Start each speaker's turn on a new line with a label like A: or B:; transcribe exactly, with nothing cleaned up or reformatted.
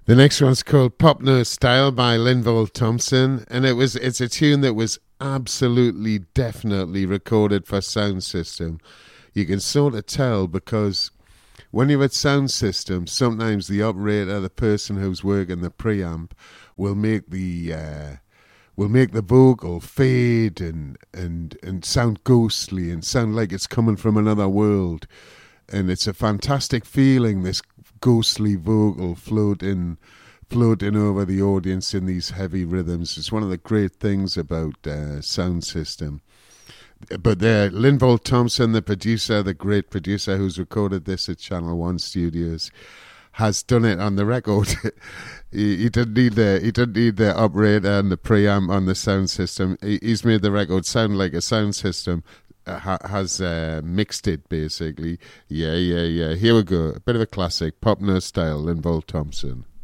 A: The next one's called Pop Nose Style by Linval Thompson, and it was it's a tune that was absolutely, definitely recorded for sound system. You can sort of tell because when you're at sound system, sometimes the operator, the person who's working the preamp, will make the uh, will make the vocal fade and and and sound ghostly and sound like it's coming from another world. And it's a fantastic feeling, this ghostly vocal floating, floating over the audience in these heavy rhythms. It's one of the great things about uh, sound system. But there, Linval Thompson, the producer, the great producer who's recorded this at Channel One Studios, has done it on the record. he, he didn't need the he didn't need the operator and the preamp on the sound system. He, he's made the record sound like a sound system. Ha- has uh, mixed it basically. Yeah, yeah, yeah. Here we go. A bit of a classic, Pop Nose Style, Linval Thompson.